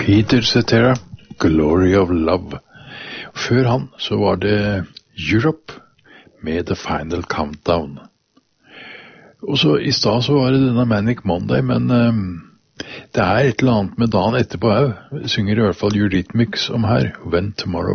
Peter Cetera, Glory of Love. Før han så var det Europe med The Final Countdown. Og så i stad så var det denne Manic Monday, men det er et eller annet med dagen etterpå også. Synger i hvert fall Eurythmics om her, When Tomorrow